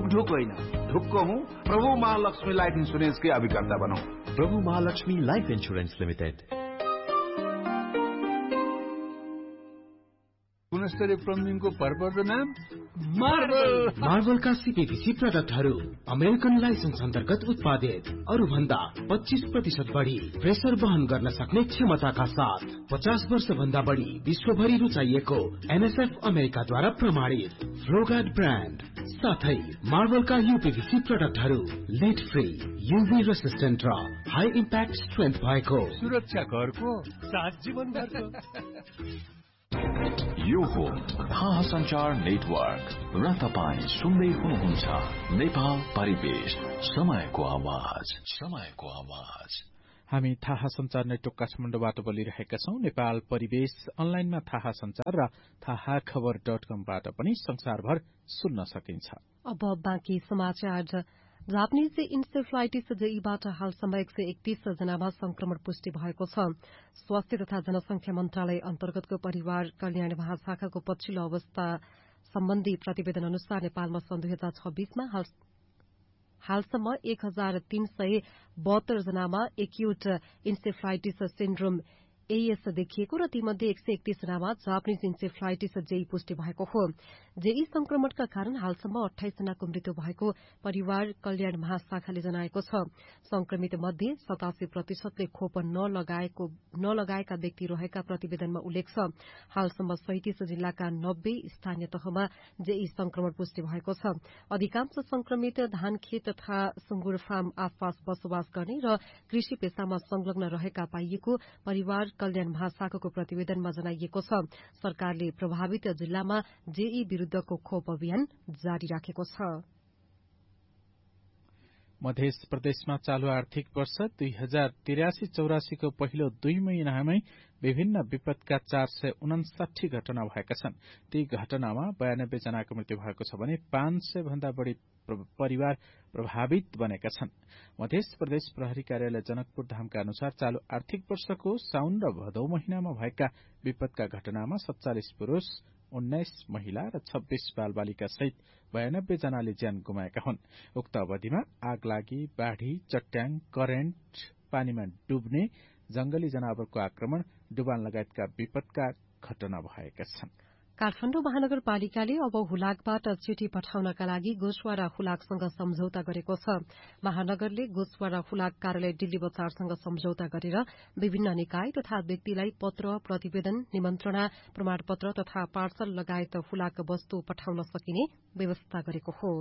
ढुक होइन, ढुक्क हूँ। प्रभु महालक्ष्मी लाइफ इन्सुरेन्स के अभिकर्ता बनौं। प्रभु महालक्ष्मी लाइफ इन्सुरेन्स लिमिटेड। गुणस्तरीय प्लम्बिङको भरपर्दो नाम मार्बल का सीपीवीसी प्रोडक्टहरू अमेरिकन लाइसेन्स अन्तर्गत उत्पादित, अरू भन्दा 25% बढी प्रेसर वहन गर्न सक्ने क्षमताका साथ 50 वर्ष भन्दा बढी विश्वभरि रुचाइएको एनएसएफ अमेरिकाद्वारा प्रमाणित फ्लोगार्ड ब्रान्ड साथै मार्बलका यूपीवीसी प्रोडक्टहरू लिड फ्री, यूभी रेसिस्टेन्ट र हाई इम्प्याक्ट स्ट्रेन्थ भएको सुरक्षा घरको साथ जीवन घरको। यो हो थाहा संचार नेटवर्क र तपाईं सुन्दै हुनुहुन्छ नेपाल परिवेश, समयको आवाज, समयको आवाज। हामी थाहा संचार नेटवर्क काठमाडौँबाट बोलिरहेका छौं। नेपाल परिवेश अनलाइनमा थाहा संचार र थाहा खबर.com-बाट पनि संसारभर सुन्न सकिन्छ। अब बाँकी समाचार। जापानीज इन्सेफ्लाइटिस जेईबाट हालसम्म 131 जनामा संक्रमण पुष्टि भएको छ। स्वास्थ्य तथा जनसंख्या मन्त्रालय अन्तर्गतको परिवार कल्याण महाशाखाको पछिल्लो अवस्था सम्बन्धी प्रतिवेदन अनुसार नेपालमा सन् 2026मा हालसम्म 1372 जनामा एक्यूट इन्सेफ्लाइटिस सिन्ड्रोम एएस देखिएको र तीमध्ये 131 जनामा जापानीज इन्सेफ्लाइटिस जेई पुष्टि भएको हो। जेई संक्रमणका कारण हालसम्म 28 जनाको मृत्यु भएको परिवार कल्याण महाशाखाले जनाएको छ। संक्रमित मध्ये 87% खोप नलगाएका व्यक्ति रहेका प्रतिवेदनमा उल्लेख छ। हालसम्म 37 जिल्लाका 90 स्थानीय तहमा जेई संक्रमण पुष्टि भएको छ। अधिकांश संक्रमित धान खेत तथा सुँगुर फार्म आसपास बसोबास गर्ने र कृषि पेसामा संलग्न रहेका पाइएको परिवार कल्याण महाशाखाको प्रतिवेदनमा जनाइएको छ। सरकारले प्रभावित जिल्लामा जेई विरूद्धको खोप अभियान जारी राखेको छ। मध्य प्रदेशमा चालू आर्थिक वर्ष 2083-84 को पहिलो 2 महिनामै विभिन्न विपदका 459 घटना भएका छन्। ती घटनामा 92 जनाको मृत्यु भएको छ भने 500 भन्दा बढ़ी परिवार प्रभावित बनेका छन्। मध्य प्रदेश प्रहरी कार्यालय जनकपुर धामका अनुसार चालू आर्थिक वर्षको साउन र भदौ महिनामा भएका विपदका घटनामा 47 पुरूष, 19 महिला र 26 बालबालिका सहित 92 जनाले ज्यान गुमाएका हुन्। उक्त अवधिमा आगलागी, बाढ़ी, चट्याङ, करेन्ट, पानीमा डुब्ने, जंगली जनावरको आक्रमण, डुबान लगायतका विपदका घटना भएका छन्। काठमाडौँ महानगरपालिकाले अब हुलाकबाट चिठी पठाउनका लागि गोसवा र हुलाकसँग सम्झौता गरेको छ। महानगरले गोसवा र हुलाक कार्यालय दिल्ली बजारसँग सम्झौता गरेर विभिन्न निकाय तथा व्यक्तिलाई पत्र, प्रतिवेदन, निमन्त्रणा, प्रमाणपत्र तथा पार्सल लगायत हुलाक वस्तु पठाउन सकिने व्यवस्था गरेको हो।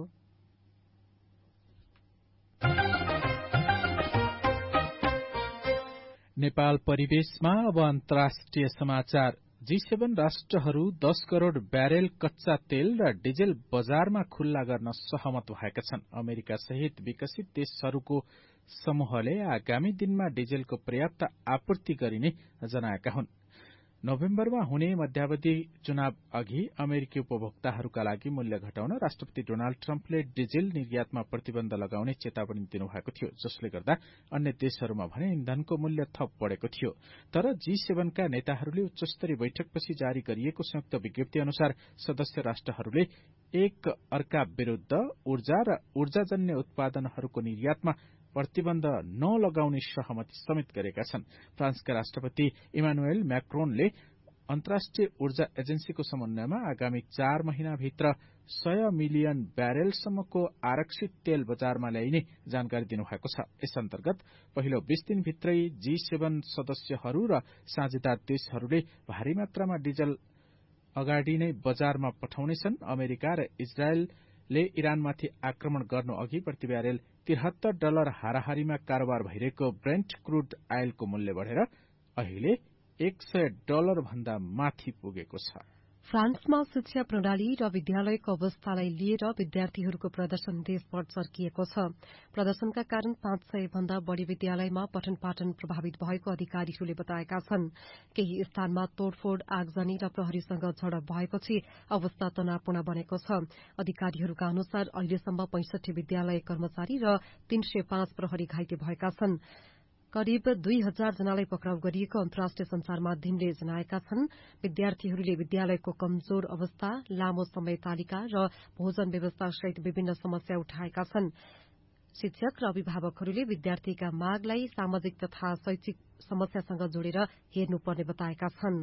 नेपाल परिवेशमा अब अन्तर्राष्ट्रिय समाचार। G7 राष्ट्रहरू 10 करोड़ ब्यारेल कच्चा तेल र डिजेल बजारमा खुल्ला गर्न सहमत भएका छन्। अमेरिका सहित विकसित देशहरूको समूहले आगामी दिनमा डिजेलको पर्याप्त आपूर्ति गरिने जनाएका हुन्। नोभेम्बरमा हुने मध्यावधि चुनाव अघि अमेरिकी उपभोक्ताहरूका लागि मूल्य घटाउन राष्ट्रपति डोनाल्ड ट्रम्पले डिजेल निर्यातमा प्रतिबन्ध लगाउने चेतावनी दिनुभएको थियो, जसले गर्दा अन्य देशहरूमा भने इन्धनको मूल्य थप बढेको थियो। तर G7 का नेताहरूले उच्चस्तरीय बैठकपछि जारी गरिएको संयुक्त विज्ञप्ति अनुसार सदस्य राष्ट्रहरूले एक अर्का विरूद्ध ऊर्जा र ऊर्जाजन्य उत्पादनहरूको निर्यातमा प्रतिबन्ध नलगाउने सहमति समेत गरेका छन्। फ्रान्सका राष्ट्रपति इमानुएल मैक्रोनले अन्तर्राष्ट्रिय ऊर्जा एजेन्सीको समन्वयमा आगामी 4 महिनाभित्र 100 मिलियन ब्यारेलसम्मको आरक्षित तेल बजारमा ल्याइने जानकारी दिनुभएको छ। यस अन्तर्गत पहिलो 20 दिनभित्रै G7 सदस्यहरू र साझेदार देशहरूले भारी मात्रामा डिजल अगाडि नै बजारमा पठाउनेछन्। अमेरिका र इजरायलले इरानमाथि आक्रमण गर्नु अघि प्रति ब्यारेल $73 हाराहारीमा कारोबार भइरहेको ब्रेन्ट क्रूड आयलको मूल्य बढ़ेर अहिले $100 भन्दा माथि पुगेको छ। फ्रान्समा शिक्षा प्रणाली र विद्यालयको अवस्थालाई लिएर विद्यार्थीहरूको प्रदर्शन देशभर चर्किएको छ। प्रदर्शनका कारण 500 भन्दा बढ़ी विद्यालयमा पठन पाठन प्रभावित भएको अधिकारीहरूले बताएका छन्। केही स्थानमा तोड़फोड़, आगजनी र प्रहरीसँग झडप भएपछि अवस्था तनावपूर्ण बनेको छ। अधिकारीहरूका अनुसार अहिलेसम्म 65 विद्यालय कर्मचारी र 305 प्रहरी घाइते भएका छन्। करिब 2000 जनालाई पक्राउ गरिएको अन्तर्राष्ट्रिय संचार माध्यमले जनाएका छन्। विद्यार्थीहरूले विद्यालयको कमजोर अवस्था, लामो समय तालिका र भोजन व्यवस्था सहित विभिन्न समस्या उठाएका छन्। शिक्षक र अभिभावकहरूले विद्यार्थीका मागलाई सामाजिक तथा शैक्षिक समस्यासँग जोडेर हेर्नुपर्ने बताएका छन्।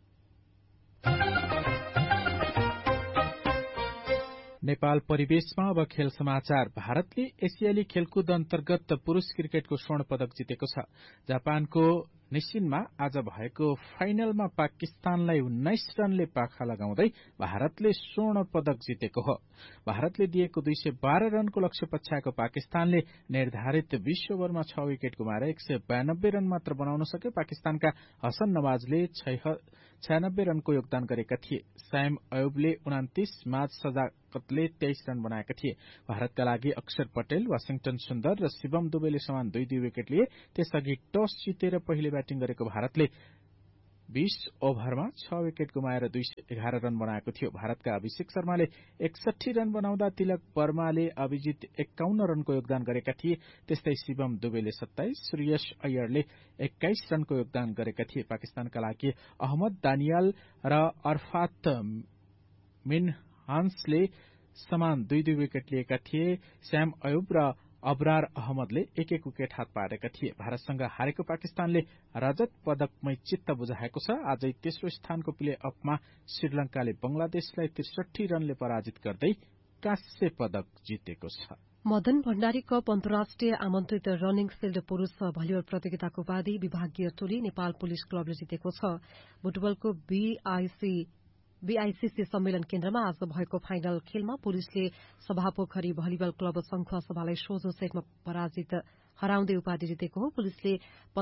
नेपाल परिवेशमा अब खेल समाचार। भारतले एसियाली खेलकुद अन्तर्गत पुरूष क्रिकेटको स्वर्ण पदक जितेको छ। जापानको निसिनमा आज भएको फाइनलमा पाकिस्तानलाई 19 रनले पाखा लगाउँदै भारतले स्वर्ण पदक जितेको हो। भारतले दिएको 212 रनको लक्ष्य पछ्याएको पाकिस्तानले निर्धारित 20 ओभरमा 6 विकेट गुमाएर 192 रन मात्र बनाउन सक्यो। पाकिस्तानका हसन नवाजले 96 रनको योगदान गरेका थिए। सैम अयुबले 29, माज सजाकतले 23 रन बनाएका थिए। भारतका लागि अक्षर पटेल, वाशिंगटन सुन्दर र शिवम दुबेले समान 2-2 विकेट लिए। त्यसअघि टस जितेर पहिले ब्याटिङ गरेको भारतले 20 ओभरमा 6 विकेट गुमाएर 211 रन बनाएको थियो। भारतका अभिषेक शर्माले 61 रन बनाउँदा तिलक वर्माले अभिजित 51 रनको योगदान गरेका थिए। त्यस्तै शिवम दुबेले 27, श्रेयस अय्यरले 21 रनको योगदान गरेका थिए। पाकिस्तानका लागि अहमद दानियाल र अरफात मिनहान्सले समान 2-2 विकेट लिएका थिए। श्याम अयुब र अबरार अहमदले 1-1 विकेट हात पारेका थिए। भारतसँग हारेको पाकिस्तानले रजत पदकमै चित्त बुझाएको छ। आजै तेस्रो स्थानको प्ले अफमा श्रीलंकाले बंगलादेशलाई 63 रनले पराजित गर्दै काँस्य पदक जितेको छ। मदन भण्डारी कप अन्तर्राष्ट्रिय आमन्त्रित रनिङ फिल्ड पुरूष भलिबल प्रतियोगिताको उपाधि विभागीय टोली नेपाल पुलिस क्लबले जितेको छ। बुटबलको बीआईसीसी सम्मेलन केन्द्रमा आज भएको फाइनल खेलमा पुलिसले सभापोखरी भलिबल क्लब संखुवा सभालाई सोझो सेटमा हराउँदै उपाधि जितेको हो। पुलिसले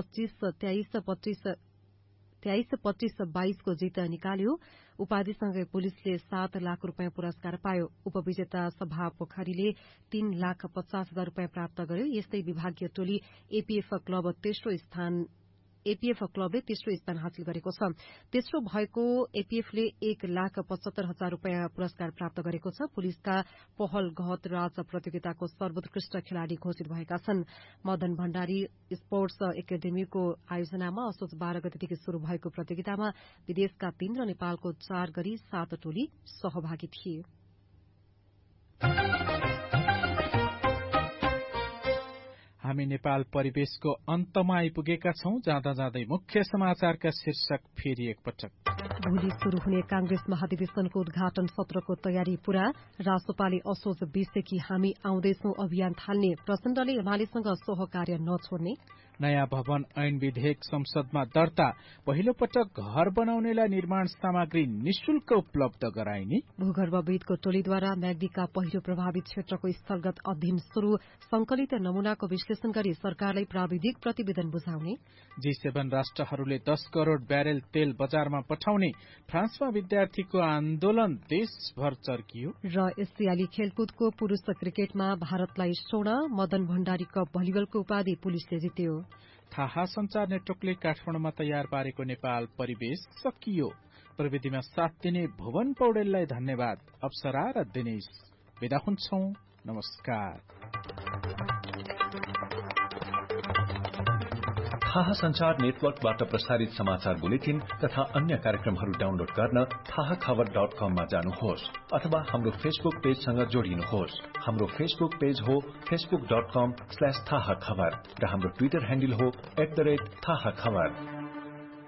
23-25-22 को जित निकाल्यो। उपाधिसँगै पुलिसले 7 लाख रूपियाँ पुरस्कार पायो। उपविजेता सभापोखरीले 3,50,000 रूपियाँ प्राप्त गर्यो। यस्तै विभागीय टोली एपीएफ क्लबले तेस्रो स्थान हासिल गरेको छ। तेस्रो भएको एपीएफले 1,75,000 रूपियाँ पुरस्कार प्राप्त गरेको छ। पुलिसका पहल गहत राज प्रतियोगिताको सर्वोत्कृष्ट खेलाड़ी घोषित भएका छन्। मदन भण्डारी स्पोर्ट्स एकाडेमीको आयोजनामा असोज 12 गतेदेखि शुरू भएको प्रतियोगितामा विदेशका 3 र नेपालको 4 गरी 7 टोली सहभागी थिए। हामी नेपाल परिवेशको अन्तमा आइपुगेका छौं। जाँदा जाँदै मुख्य समाचारका शीर्षक फेरि एकपटक। भोलि शुरू हुने कांग्रेस महाधिवेशनको उद्घाटन सत्रको तयारी पूरा। रासोपाले असोज 20 देखि हामी आउँदैछौं अभियान थाल्ने। प्रचण्डले एमालेसँग सहकार्य नछोड्ने। नयाँ भवन ऐन विधेयक संसदमा दर्ता। पहिलो पटक घर बनाउनेलाई निर्माण सामग्री निशुल्क उपलब्ध गराइने। भूगर्भविदको टोलीद्वारा म्याग्दीका पहिरो प्रभावित क्षेत्रको स्थलगत अध्ययन शुरू। संकलित नमूनाको विश्लेषण गरी सरकारलाई प्राविधिक प्रतिवेदन बुझाउने। G7 राष्ट्रहरूले 10 करोड़ ब्यारेल तेल बजारमा पठाउने। फ्रान्समा विद्यार्थीको आन्दोलन देशभर चर्कियो। र एसियाली खेलकुदको पुरूष क्रिकेटमा भारतलाई स्वर्ण। मदन भण्डारी कप भलिबलको उपाधि पुलिसले जित्यो। थाहा संचार नेटवर्कले काठमाडौँमा तयार पारेको नेपाल परिवेश सकियो। प्रविधिमा साथ दिने भुवन पौडेललाई धन्यवाद। अप्सरा र दिनेश बिदा हुन्छौं। नमस्कार। थाहा संचार नेटवर्कबाट प्रसारित समाचार बुलेटिन तथा अन्य कार्यक्रमहरू डाउनलोड गर्न थाहाखबर.com मा जानुहोस् अथवा हाम्रो फेसबुक पेजसँग जोडिनुहोस्। हाम्रो फेसबुक पेज हो facebook.com/थाहाखबर र हाम्रो ट्विटर ह्यान्डल हो @थाहाखबर।